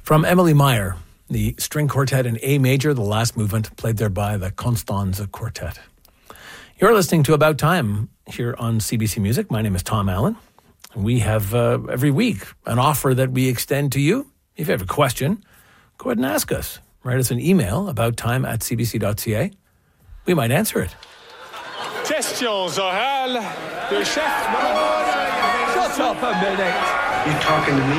From Emily Meyer, the string quartet in A major, the last movement, played there by the Constanze Quartet. You're listening to About Time here on CBC Music. My name is Tom Allen. We have every week an offer that we extend to you. If you have a question, go ahead and ask us. Write us an email, abouttime@cbc.ca. We might answer it. Questions orales de chef. Shut up a minute. You talking to me?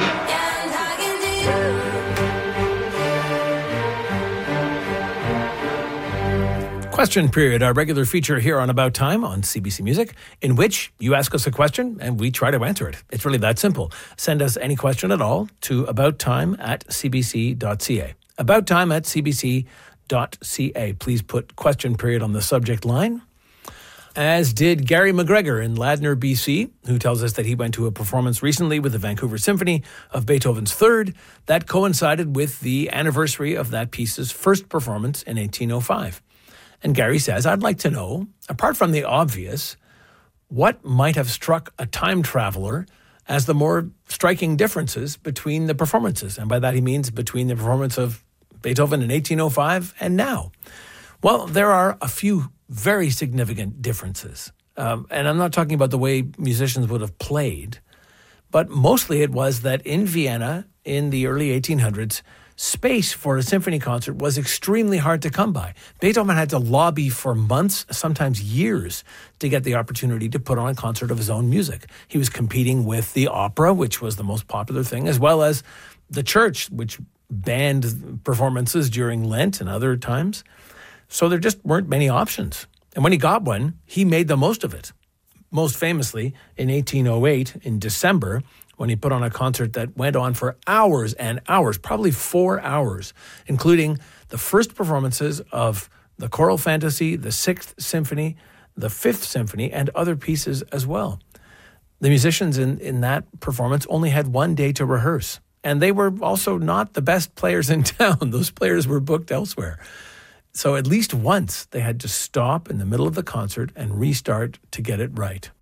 Question Period, our regular feature here on About Time on CBC Music, in which you ask us a question and we try to answer it. It's really that simple. Send us any question at all to abouttime@cbc.ca. Abouttime@cbc.ca. Please put Question Period on the subject line. As did Gary McGregor in Ladner, BC, who tells us that he went to a performance recently with the Vancouver Symphony of Beethoven's Third that coincided with the anniversary of that piece's first performance in 1805. And Gary says, I'd like to know, apart from the obvious, what might have struck a time traveler as the more striking differences between the performances. And by that he means between the performance of Beethoven in 1805 and now. Well, there are a few very significant differences. And I'm not talking about the way musicians would have played, but mostly it was that in Vienna in the early 1800s, space for a symphony concert was extremely hard to come by. Beethoven had to lobby for months, sometimes years, to get the opportunity to put on a concert of his own music. He was competing with the opera, which was the most popular thing, as well as the church, which banned performances during Lent and other times. So there just weren't many options. And when he got one, he made the most of it. Most famously, in 1808, in December, when he put on a concert that went on for hours and hours, probably 4 hours, including the first performances of the Choral Fantasy, the Sixth Symphony, the Fifth Symphony, and other pieces as well. The musicians in that performance only had 1 day to rehearse, and they were also not the best players in town. Those players were booked elsewhere. So at least once they had to stop in the middle of the concert and restart to get it right.